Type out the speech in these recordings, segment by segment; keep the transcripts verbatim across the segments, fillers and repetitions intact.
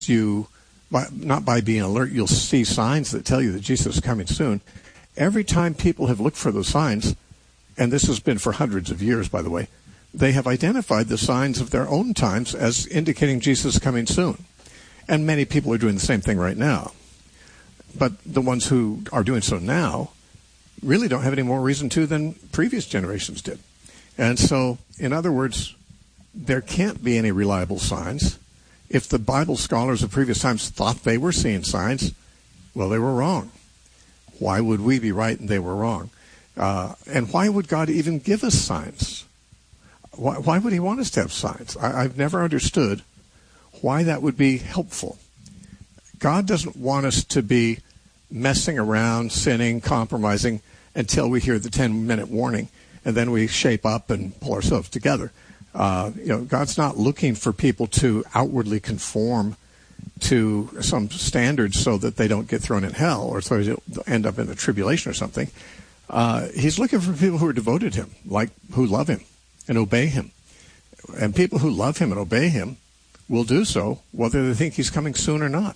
you, by, not by being alert, you'll see signs that tell you that Jesus is coming soon. Every time people have looked for those signs, and this has been for hundreds of years, by the way, they have identified the signs of their own times as indicating Jesus is coming soon. And many people are doing the same thing right now. But the ones who are doing so now really don't have any more reason to than previous generations did. And so, in other words, there can't be any reliable signs. If the Bible scholars of previous times thought they were seeing signs, well, they were wrong. Why would we be right and they were wrong? Uh, and why would God even give us signs? Why, why would he want us to have signs? I, I've never understood why that would be helpful. God doesn't want us to be messing around, sinning, compromising until we hear the ten-minute warning, and then we shape up and pull ourselves together. Uh, you know, God's not looking for people to outwardly conform to some standards so that they don't get thrown in hell or so they'll end up in the tribulation or something. Uh, he's looking for people who are devoted to him, like who love him and obey him. And people who love him and obey him will do so whether they think he's coming soon or not.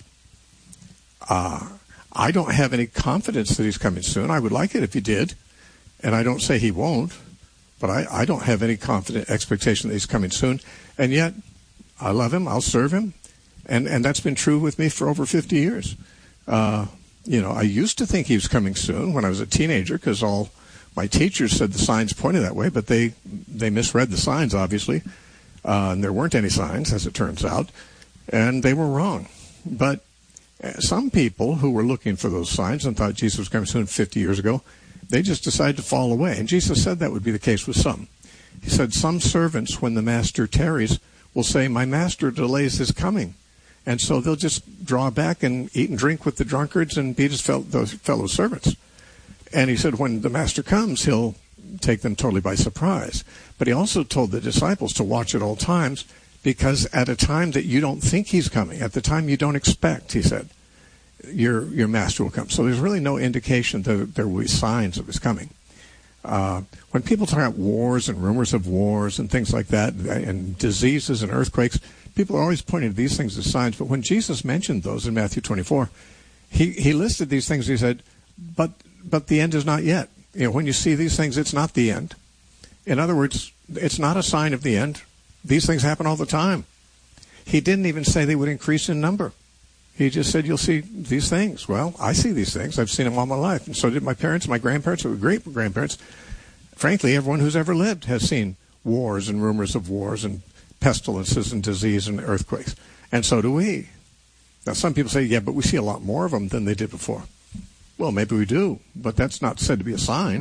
Uh, I don't have any confidence that he's coming soon. I would like it if he did, and I don't say he won't, but I, I don't have any confident expectation that he's coming soon. And yet, I love him, I'll serve him, and, and that's been true with me for over fifty years. Uh, you know, I used to think he was coming soon when I was a teenager because all my teachers said the signs pointed that way, but they, they misread the signs, obviously. Uh, and there weren't any signs, as it turns out, and they were wrong. But some people who were looking for those signs and thought Jesus was coming soon fifty years ago, they just decided to fall away. And Jesus said that would be the case with some. He said, some servants, when the master tarries, will say, my master delays his coming. And so they'll just draw back and eat and drink with the drunkards and beat his fellow, those fellow servants. And he said, when the master comes, he'll take them totally by surprise. But he also told the disciples to watch at all times, because at a time that you don't think he's coming, at the time you don't expect, he said, your your master will come. So there's really no indication that there will be signs of his coming. Uh, when people talk about wars and rumors of wars and things like that, and diseases and earthquakes, people are always pointing to these things as signs. But when Jesus mentioned those in Matthew twenty-four, he, he listed these things. He said, but but the end is not yet. You know, when you see these things, it's not the end. In other words, it's not a sign of the end. These things happen all the time. He didn't even say they would increase in number. He just said, you'll see these things. Well, I see these things. I've seen them all my life. And so did my parents, my grandparents, my great-grandparents. Frankly, everyone who's ever lived has seen wars and rumors of wars and pestilences and disease and earthquakes. And so do we. Now, some people say, yeah, but we see a lot more of them than they did before. Well, maybe we do, but that's not said to be a sign.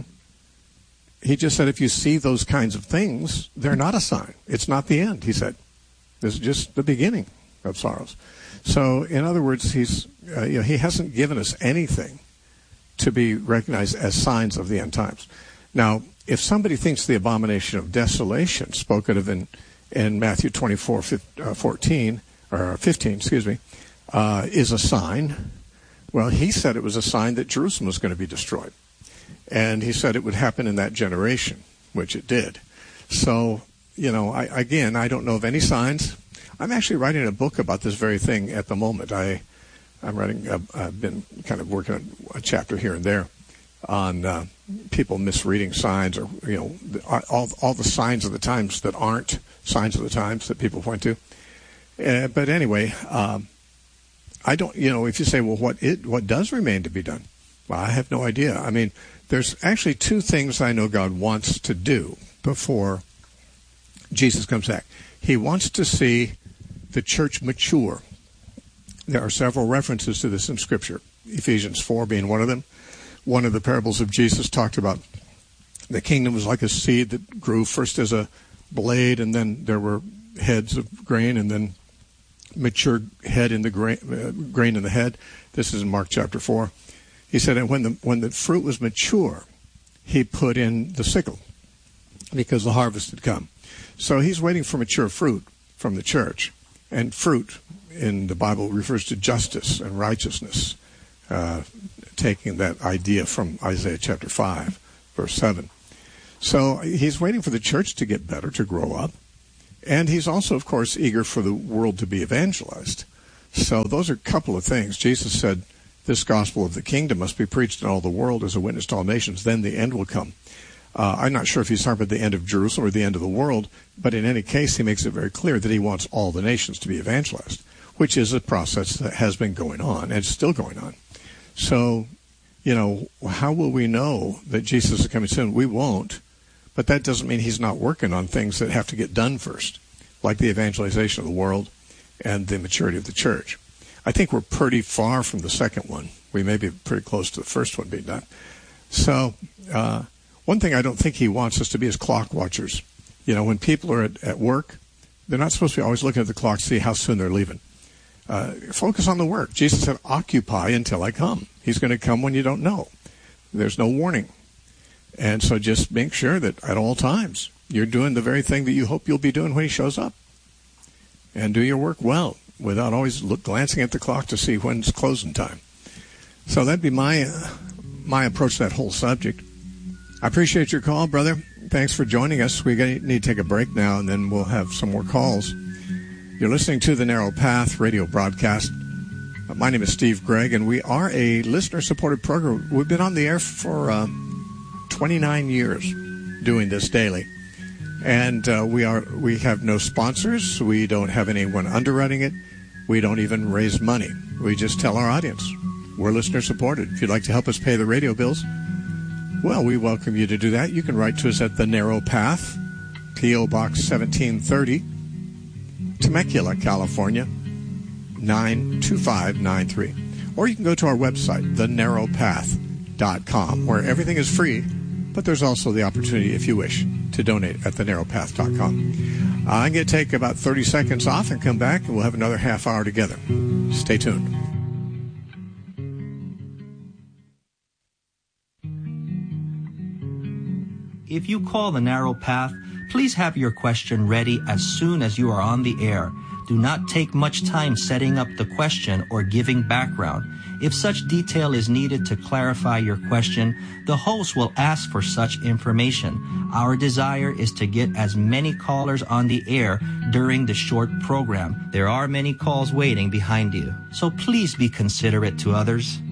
He just said if you see those kinds of things, they're not a sign. It's not the end, he said. This is just the beginning of sorrows. So, in other words, he's uh, you know, he hasn't given us anything to be recognized as signs of the end times. Now, if somebody thinks the abomination of desolation spoken of in, in Matthew twenty-four, fourteen, or fifteen, excuse me, uh, is a sign, well, he said it was a sign that Jerusalem was going to be destroyed. And he said it would happen in that generation, which it did. So, you know, I, again, I don't know of any signs. I'm actually writing a book about this very thing at the moment. I, I'm writing, uh, I've been kind of working on a chapter here and there on uh, people misreading signs, or, you know, all, all the signs of the times that aren't signs of the times that people point to. Uh, but anyway, um, I don't, you know, if you say, well, what it, what does remain to be done? Well, I have no idea. I mean, there's actually two things I know God wants to do before Jesus comes back. He wants to see the church mature. There are several references to this in Scripture, Ephesians four being one of them. One of the parables of Jesus talked about the kingdom was like a seed that grew first as a blade, and then there were heads of grain, and then mature head in the grain, uh, grain in the head. This is in Mark chapter four. He said, and when the when the fruit was mature, he put in the sickle because the harvest had come. So he's waiting for mature fruit from the church. And fruit in the Bible refers to justice and righteousness, uh, taking that idea from Isaiah chapter five, verse seven. So he's waiting for the church to get better, to grow up. And he's also, of course, eager for the world to be evangelized. So those are a couple of things. Jesus said, this gospel of the kingdom must be preached in all the world as a witness to all nations, then the end will come. Uh, I'm not sure if he's talking about the end of Jerusalem or the end of the world, but in any case, he makes it very clear that he wants all the nations to be evangelized, which is a process that has been going on and it's still going on. So, you know, how will we know that Jesus is coming soon? We won't, but that doesn't mean he's not working on things that have to get done first, like the evangelization of the world and the maturity of the church. I think we're pretty far from the second one. We may be pretty close to the first one being done. So, uh, one thing I don't think he wants us to be is clock watchers. You know, when people are at, at work, they're not supposed to be always looking at the clock to see how soon they're leaving. Uh, focus on the work. Jesus said, occupy until I come. He's going to come when you don't know. There's no warning. And so just make sure that at all times you're doing the very thing that you hope you'll be doing when he shows up. And do your work well without always look, glancing at the clock to see when's closing time. So that'd be my, uh, my approach to that whole subject. I appreciate your call, brother. Thanks for joining us. We need to take a break now, and then we'll have some more calls. You're listening to the Narrow Path radio broadcast. My name is Steve Gregg, and we are a listener-supported program. We've been on the air for uh, twenty-nine years doing this daily. And uh, we are we have no sponsors. We don't have anyone underwriting it. We don't even raise money. We just tell our audience, we're listener-supported. If you'd like to help us pay the radio bills, well, we welcome you to do that. You can write to us at The Narrow Path, P O. Box seventeen thirty, Temecula, California, nine two five nine three. Or you can go to our website, the narrow path dot com, where everything is free, but there's also the opportunity, if you wish, to donate at the narrow path dot com. Uh, I'm going to take about thirty seconds off and come back, and we'll have another half hour together. Stay tuned. If you call the Narrow Path, please have your question ready as soon as you are on the air. Do not take much time setting up the question or giving background. If such detail is needed to clarify your question, the host will ask for such information. Our desire is to get as many callers on the air during the short program. There are many calls waiting behind you, so please be considerate to others.